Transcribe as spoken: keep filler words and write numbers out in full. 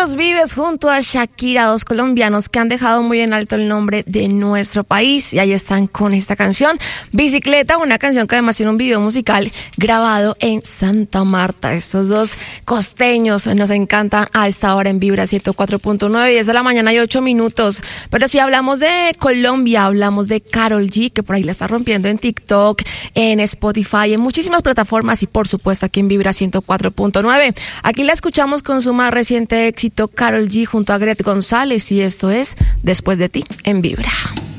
Carlos Vives junto a Shakira, dos colombianos que han dejado muy en alto el nombre de nuestro país, y ahí están con esta canción, Bicicleta, una canción que además tiene un video musical grabado en Santa Marta. Estos dos costeños nos encantan a esta hora en Vibra ciento cuatro punto nueve, diez de la mañana y ocho minutos. Pero si hablamos de Colombia, hablamos de Karol G, que por ahí la está rompiendo en TikTok, en Spotify, en muchísimas plataformas y por supuesto aquí en Vibra ciento cuatro punto nueve. Aquí la escuchamos con su más reciente éxito, Karol G junto a Gret González, y esto es Después de ti en Vibra.